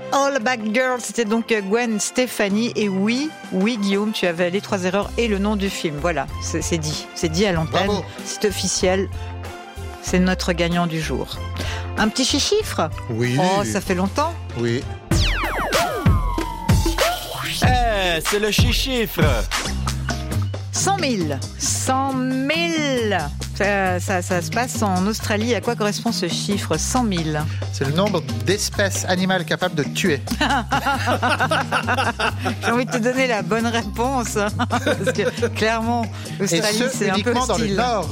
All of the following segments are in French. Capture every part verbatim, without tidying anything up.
All Back Girl, c'était donc Gwen Stefani. Et oui, oui Guillaume, tu avais les trois erreurs et le nom du film. Voilà, c'est, c'est dit. C'est dit à l'antenne. Bravo. C'est officiel. C'est notre gagnant du jour. Un petit chiffre ? Oui. Oh, ça fait longtemps. Oui. Eh, c'est le chiffre. cent mille. cent mille. Ça, ça, ça se passe en Australie. À quoi correspond ce chiffre cent mille ? C'est le nombre d'espèces animales capables de tuer. J'ai envie de te donner la bonne réponse. Parce que clairement, l'Australie, Et ce, c'est un peu uniquement dans le hostile. nord.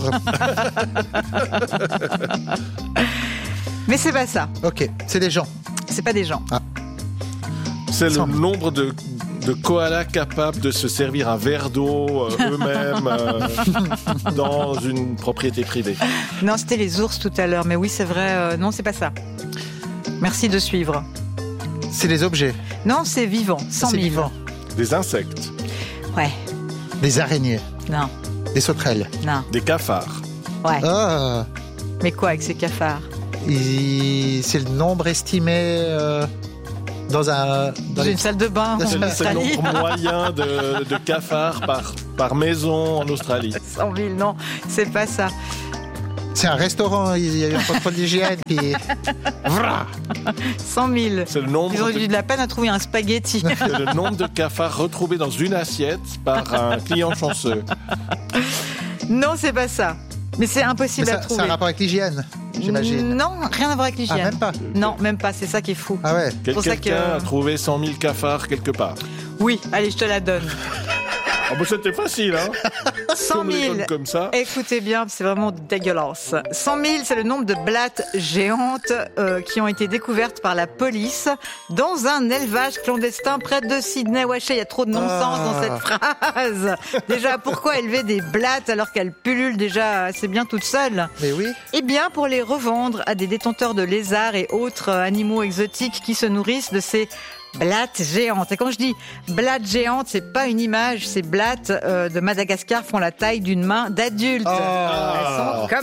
Mais c'est pas ça. Ok, c'est des gens. C'est pas des gens. C'est le Cent. nombre de, de koalas capables de se servir un verre d'eau euh, eux-mêmes euh, dans une propriété privée. Non, c'était les ours tout à l'heure. Mais oui, c'est vrai. euh, non, c'est pas ça. Merci de suivre. C'est des objets. Non, c'est vivant. cent C'est mille. vivant. Des insectes, Ouais. Des araignées. Non. Des sauterelles. Non. des cafards. Ouais. Ah, Mais quoi avec ces cafards ? il- c'est le nombre estimé euh, dans un. Dans Dans les- une salle de bain C'est- en C'est le Australie. nombre moyen de, de cafards par, par maison en Australie. cent mille, non, c'est pas ça. C'est un restaurant, il y a eu un contrôle d'hygiène, puis. Vrah. cent mille. C'est le nombre Ils ont de, eu de la peine à trouver un spaghetti. c'est le nombre de cafards retrouvés dans une assiette par un client chanceux. Non, c'est pas ça. Mais c'est Mais impossible à ça, c'est trouver. un rapport avec l'hygiène, j'imagine. Non, rien à voir avec Ah, l'hygiène. même pas. Non, même pas, c'est ça qui est fou. Ah ouais. Quel- pour ça Quelqu'un que- a trouvé cent mille cafards quelque part. Oui, allez, je te la donne. Ah bah c'était facile, hein. cent Comme les mille. donne comme ça. Écoutez bien, c'est vraiment dégueulasse. cent mille, c'est le nombre de blattes géantes euh, qui ont été découvertes par la police dans un élevage clandestin près de Sydney. Wesh, il y a trop de non-sens Ah. dans cette phrase. Déjà, pourquoi élever des blattes alors qu'elles pullulent déjà assez bien toutes seules ? Mais oui. Eh bien, pour les revendre à des détenteurs de lézards et autres euh, animaux exotiques qui se nourrissent de ces blattes géantes. Et quand je dis blattes géantes, c'est pas une image, ces blattes euh, de Madagascar font la taille d'une main d'adulte. Ah. Elles sont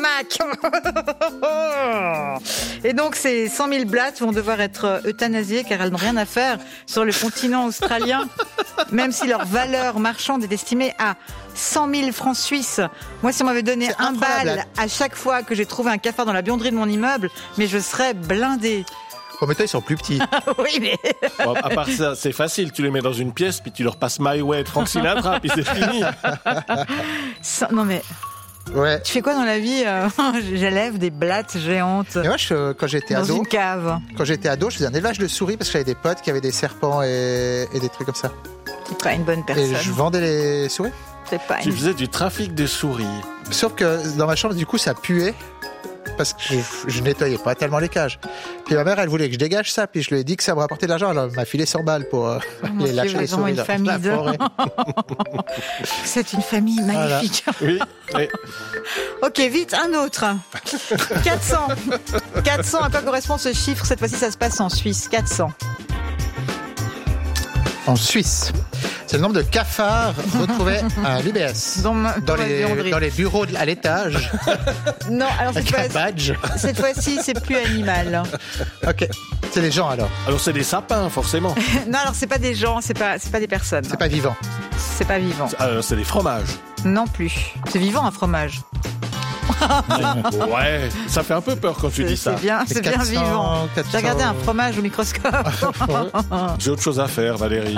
comaques. Et donc ces cent mille blattes vont devoir être euthanasiées car elles n'ont rien à faire sur le continent australien, même si leur valeur marchande est estimée à cent mille francs suisses. Moi, si on m'avait donné C'est un incroyable. bal à chaque fois que j'ai trouvé un cafard dans la buanderie de mon immeuble, mais je serais blindée. Oh, mais toi, ils sont plus petits. Oui, mais Bon, à part ça, c'est facile. Tu les mets dans une pièce, puis tu leur passes My Way de Frank Sinatra, puis c'est fini. ça- non mais Ouais. tu fais quoi dans la vie euh, J'élève des blattes géantes Et moi, je, quand j'étais dans ado, une cave. quand j'étais ado, je faisais un élevage de souris parce que j'avais des potes qui avaient des serpents et, et des trucs comme ça. C'est pas une bonne personne. Et je vendais les souris. C'est pas Tu une... faisais du trafic de souris. Sauf que dans ma chambre, du coup, ça puait parce que je, je nettoyais pas tellement les cages. Puis ma mère, elle voulait que je dégage ça, puis je lui ai dit que ça me rapportait de l'argent. Alors elle m'a filé cent balles pour euh, mon les Dieu, lâcher les vraiment souris une dans famille la de- forêt. C'est une famille magnifique. Oui. Et Ok, vite, un autre. quatre cents. quatre cents, à quoi correspond ce chiffre ? Cette fois-ci, ça se passe en Suisse. quatre cents. En Suisse, c'est le nombre de cafards retrouvés à l'U B S. Dans, ma- Dans dans la les, buanderie. dans les bureaux de- à l'étage, Non, alors cette, avec un fois, badge. cette fois-ci, c'est plus animal. Ok, c'est les gens alors, alors c'est des sapins, forcément. Non, alors c'est pas des gens, c'est pas, c'est pas des personnes. c'est pas vivant. C'est pas vivant. Alors c'est des fromages. Non plus. C'est vivant un fromage. Ouais, ça fait un peu peur quand tu C'est dis ça. c'est bien, c'est bien quatre cents, vivant. quatre cents. J'ai regardé un fromage au microscope. J'ai autre chose à faire, Valérie.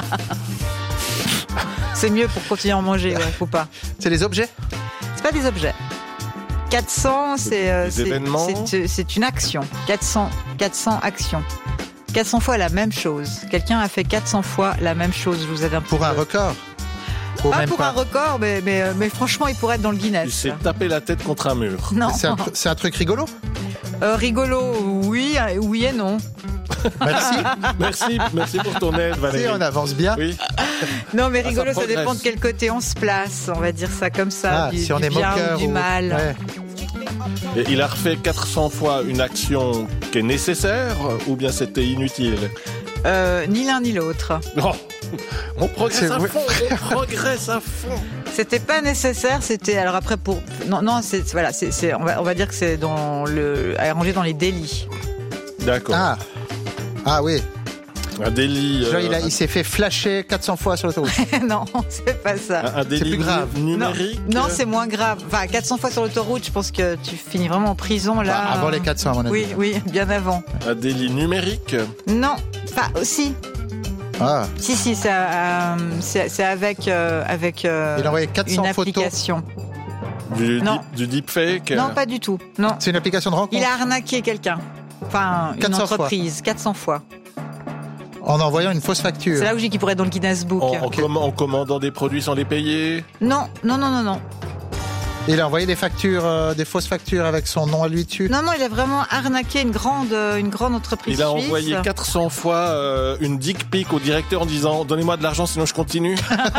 C'est mieux pour continuer à en manger, ouais, faut pas. C'est les objets. C'est pas des objets. quatre cents, c'est euh, Des c'est- événements. c'est c'est une action. quatre cents, quatre cents actions. quatre cents fois la même chose. Quelqu'un a fait quatre cents fois la même chose. Je vous aide un peu. Pour un record. Ou Pas même pour pas. un record, mais, mais, euh, mais franchement, il pourrait être dans le Tu Guinness. sais taper la tête contre un mur. Non. C'est un, tr- c'est un truc rigolo. Euh, rigolo, oui, euh, oui et non. Merci. Merci, merci pour ton aide, Si, Valérie. on avance bien. Oui. Non, mais Ah, ça rigolo, ça, progresse. dépend de quel côté on se place. On va dire ça comme ça. Ah, du, si on du est bien moqueur ou du ou- mal. Ouais. Et il a refait quatre cents fois une action qui est nécessaire ou bien c'était inutile? Euh, ni l'un ni l'autre. Oh, on progresse C'est à vrai. fond, on progresse à fond. C'était pas nécessaire, c'était alors après pour non non c'est voilà c'est c'est on va on va dire que c'est dans le arrangé dans les délits. D'accord. Ah. Ah oui. Un délit. Genre, euh, il, a- il s'est fait flasher quatre cents fois sur l'autoroute. Non, c'est pas ça. un, un délit plus grave. nu- Non, numérique. non, c'est moins grave. Enfin, quatre cents fois sur l'autoroute, je pense que tu finis vraiment en prison là. Enfin, avant les quatre cents, à mon avis. Oui, oui, bien avant. Un délit numérique. Non, enfin, aussi. Ah. Si, si, ça, euh, c'est c'est avec, euh, avec euh, Il a envoyé quatre cents une photos. application. Du, Non. deep- du deepfake. Non, pas du tout. Non. C'est une application de rencontre. Il a arnaqué quelqu'un. Enfin, une quatre cents entreprise, quatre cents fois. En envoyant une fausse facture. C'est là où je dis qu'il pourrait être dans le Guinness Book. En, en comm- en commandant des produits sans les payer. Non, non, non, non, non. Il a envoyé des factures, euh, des fausses factures avec son nom à lui dessus. Non, non, il a vraiment arnaqué une grande, euh, une grande entreprise Il a suisse. envoyé quatre cents fois euh, une dick pic au directeur en disant donnez-moi de l'argent sinon je continue.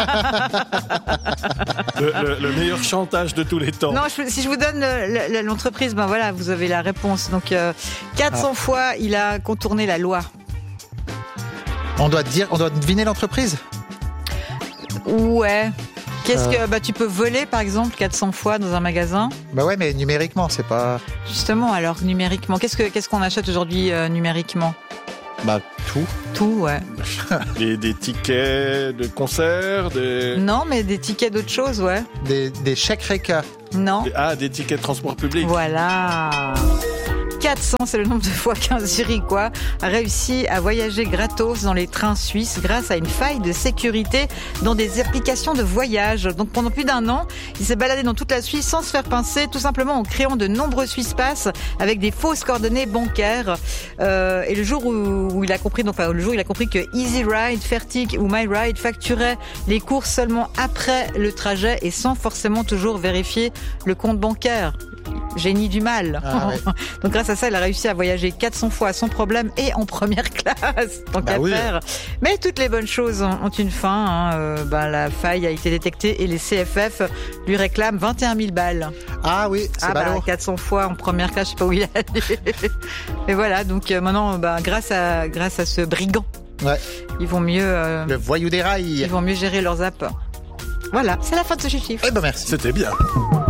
le, le- le meilleur chantage de tous les temps. Non, je- si je vous donne le- le- l'entreprise, ben voilà, vous avez la réponse. Donc, euh, quatre cents Ah. fois, il a contourné la loi. On doit dire, on doit deviner l'entreprise. Ouais. Qu'est-ce Euh. que bah tu peux voler par exemple quatre cents fois dans un magasin? Bah ouais, mais numériquement, c'est pas. Justement, alors numériquement, qu'est-ce que qu'est-ce qu'on achète aujourd'hui euh, numériquement? Bah tout. Tout, ouais. Des, des tickets de concert, des, Non, mais des tickets d'autres choses, ouais. Des, des chèques réca. Non. des- ah, des tickets de transport public. Voilà. quatre cents, c'est le nombre de fois qu'un Zurichois a réussi à voyager gratos dans les trains suisses grâce à une faille de sécurité dans des applications de voyage. Donc pendant plus d'un an, il s'est baladé dans toute la Suisse sans se faire pincer, tout simplement en créant de nombreux Swisspass avec des fausses coordonnées bancaires. Euh, et le jour où, où il a compris, donc enfin, le jour où il a compris que Easy Ride, Fertig ou My Ride facturaient les courses seulement après le trajet et sans forcément toujours vérifier le compte bancaire. Génie du mal. Ah ouais. Donc grâce à ça, il a réussi à voyager quatre cents fois sans problème et en première classe, tant Bah qu'à oui. faire. Mais toutes les bonnes choses ont ont une fin. Hein. Euh, ben, la faille a été détectée et les C F F lui réclament vingt et un mille balles. Ah oui, c'est Ah bah, ballot. quatre cents fois en première classe, je sais pas où il a allé. Et voilà, donc euh, maintenant, bah, grâce à grâce à ce brigand, Ouais. ils vont mieux, euh, Le voyou des rails. ils vont mieux gérer leurs apps. Voilà, c'est la fin de ce chiffre. Eh ben merci. C'était bien.